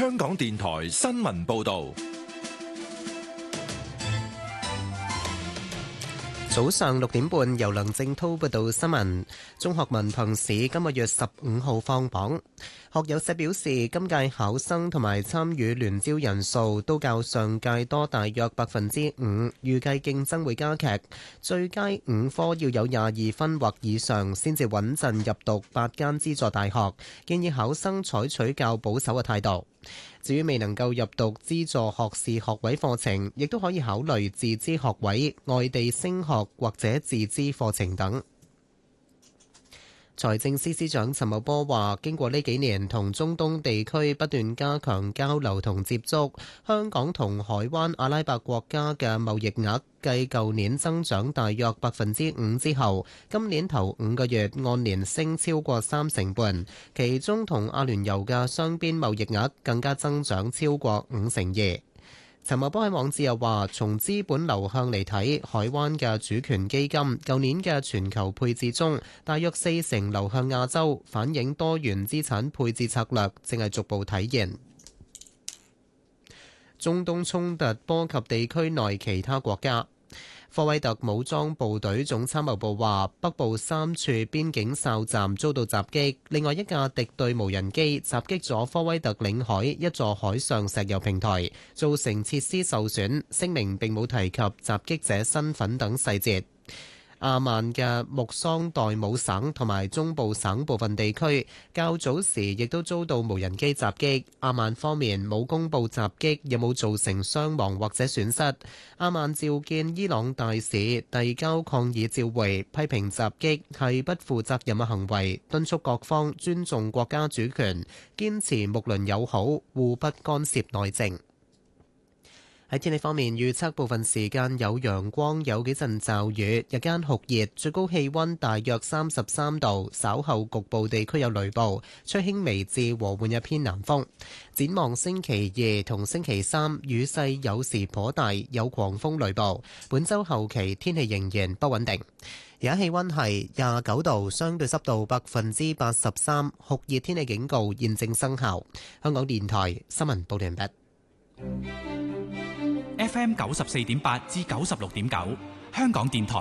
香港電台新聞報道。 早上6點半，由梁正滔報道新聞。中學文憑試今個月15號放榜，學友社表示，今屆考生同埋參與聯招人數都較上屆多大約5%，預計競爭會加劇。最佳5科要有22分或以上先至穩陣入讀8間資助大學，建議考生採取較保守嘅態度。至於未能夠入讀資助學士學位課程，亦都可以考慮自資學位、外地升學或者自資課程等。財政司司長陳茂波話，經過呢幾年同中東地區不斷加強交流同接觸，香港同海灣阿拉伯國家嘅貿易額繼舊年增長大約5%之後，今年頭5個月按年升超過3成半，其中同阿聯酋嘅雙邊貿易額更加增長超過52%。陳茂波喺網誌又話，從資本流向嚟睇，海灣嘅主權基金舊年嘅全球配置中，大約40%流向亞洲，反映多元資產配置策略正係逐步體現。中東衝突波及地區內其他國家。科威特武裝部隊總參謀部話，北部3處邊境哨站遭到襲擊，另外一架敵對無人機襲擊咗科威特領海一座海上石油平台，造成設施受損。聲明並冇提及襲擊者身份等細節。阿曼嘅穆桑代姆省同埋中部省部分地區較早時亦都遭到無人機襲擊。阿曼方面冇公布襲擊有冇造成傷亡或者損失。阿曼召見伊朗大使，遞交抗議照會，批評襲擊係不負責任嘅行為，敦促各方尊重國家主權，堅持睦鄰友好，互不干涉內政。喺天氣方面，預測部分時間有陽光，有幾陣驟雨，日間酷熱，最高氣溫大約33度，稍後局部地區有雷暴，吹輕微至和緩嘅偏南風。展望星期2同星期3，雨勢有時頗大，有狂風雷暴。本週後期天氣仍然不穩定。而家氣溫係29度，相對濕度83%，酷熱天氣警告現正生效。香港電台新聞報道完畢。 FM 94.8至96.9，香港電台